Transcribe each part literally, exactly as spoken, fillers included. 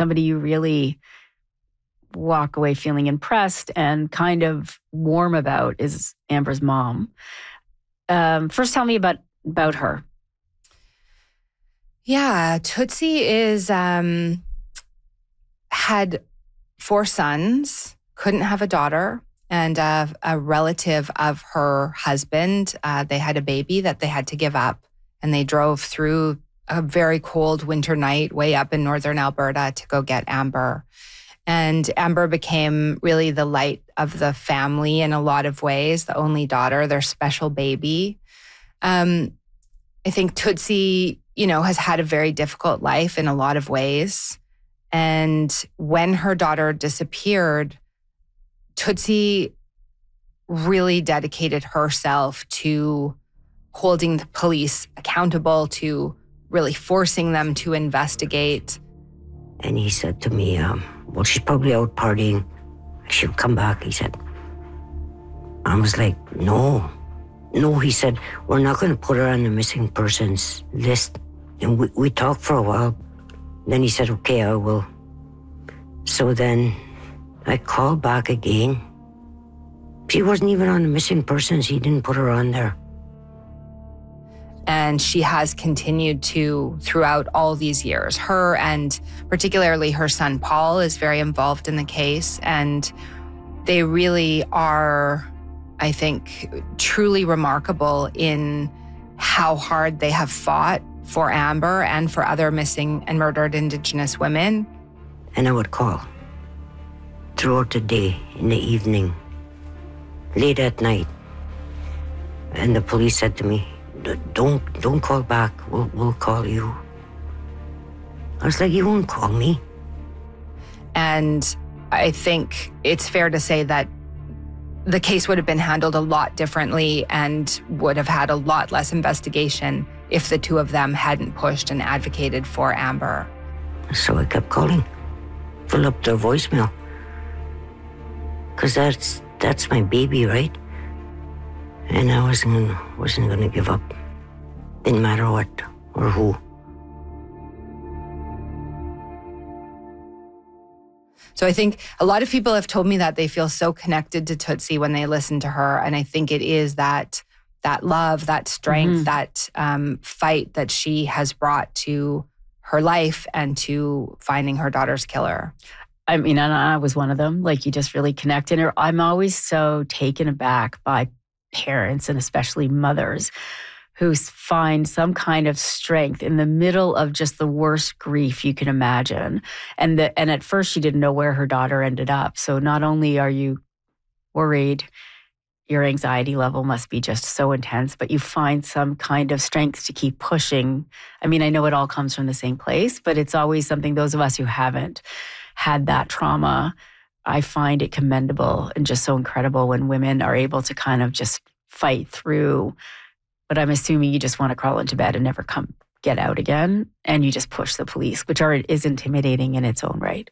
somebody you really walk away feeling impressed and kind of warm about is Amber's mom. Um, first, tell me about, about her. Yeah, Tootsie is um, had four sons, couldn't have a daughter, and uh, a relative of her husband. Uh, they had a baby that they had to give up, and they drove through a very cold winter night way up in northern Alberta to go get Amber. And Amber became really the light of the family in a lot of ways, the only daughter, their special baby. Um, I think Tootsie, you know, has had a very difficult life in a lot of ways. And when her daughter disappeared, Tootsie really dedicated herself to holding the police accountable, to really forcing them to investigate. And he said to me, um, well, she's probably out partying. She'll come back, he said. I was like, no. No, he said, we're not going to put her on the missing persons list. And we, we talked for a while. Then he said, okay, I will. So then I called back again. She wasn't even on the missing persons. He didn't put her on there. And she has continued to throughout all these years. Her and particularly her son, Paul, is very involved in the case. And they really are, I think, truly remarkable in how hard they have fought for Amber and for other missing and murdered Indigenous women. And I would call throughout the day, in the evening, late at night. And the police said to me, don't don't call back, we'll, we'll call you. I was like, you won't call me. And I think it's fair to say that the case would have been handled a lot differently and would have had a lot less investigation if the two of them hadn't pushed and advocated for Amber. So I kept calling, fill up their voicemail. Because that's, that's my baby, right? And I wasn't, wasn't going to give up. Didn't matter what or who. So I think a lot of people have told me that they feel so connected to Tootsie when they listen to her. And I think it is that that love, that strength, mm-hmm. that um, fight that she has brought to her life and to finding her daughter's killer. I mean, and I was one of them. Like, you just really connect. And I'm always so taken aback by parents, and especially mothers, who find some kind of strength in the middle of just the worst grief you can imagine. And the, and at first she didn't know where her daughter ended up. So not only are you worried, your anxiety level must be just so intense, but you find some kind of strength to keep pushing. I mean, I know it all comes from the same place, but it's always something, those of us who haven't had that trauma, I find it commendable and just so incredible when women are able to kind of just fight through. But I'm assuming you just want to crawl into bed and never come get out again, and you just push the police, which are is intimidating in its own right.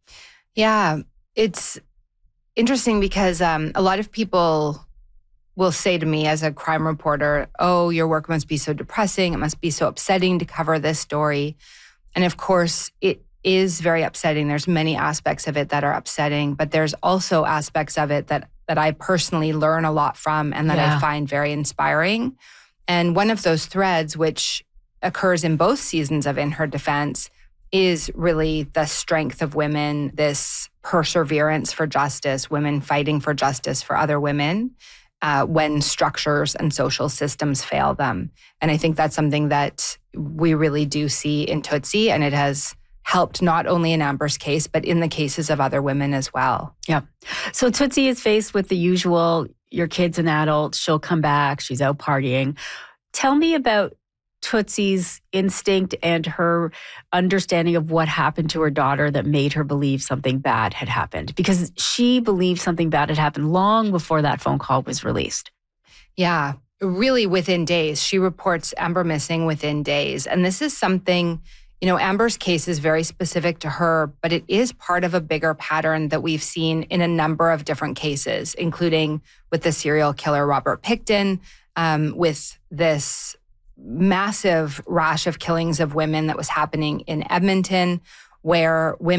Yeah, it's interesting because um, a lot of people will say to me as a crime reporter, oh, your work must be so depressing. It must be so upsetting to cover this story. And of course, it is very upsetting. There's many aspects of it that are upsetting, but there's also aspects of it that that I personally learn a lot from and that yeah. I find very inspiring. And one of those threads, which occurs in both seasons of In Her Defense, is really the strength of women, this perseverance for justice, women fighting for justice for other women uh, when structures and social systems fail them. And I think that's something that we really do see in Tootsie, and it has helped not only in Amber's case, but in the cases of other women as well. Yeah. So Tootsie is faced with the usual, your kid's an adult, she'll come back, she's out partying. Tell me about Tootsie's instinct and her understanding of what happened to her daughter that made her believe something bad had happened. Because she believed something bad had happened long before that phone call was released. Yeah, really within days. She reports Amber missing within days. And this is something, you know, Amber's case is very specific to her, but it is part of a bigger pattern that we've seen in a number of different cases, including with the serial killer Robert Pickton, um, with this massive rash of killings of women that was happening in Edmonton, where women